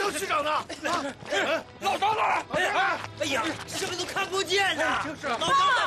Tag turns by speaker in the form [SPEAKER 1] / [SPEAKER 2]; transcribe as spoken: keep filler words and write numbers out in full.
[SPEAKER 1] 有区长呢？
[SPEAKER 2] 老张呢？
[SPEAKER 3] 哎呀，什么都看不见呐！
[SPEAKER 1] 就是
[SPEAKER 3] 老张。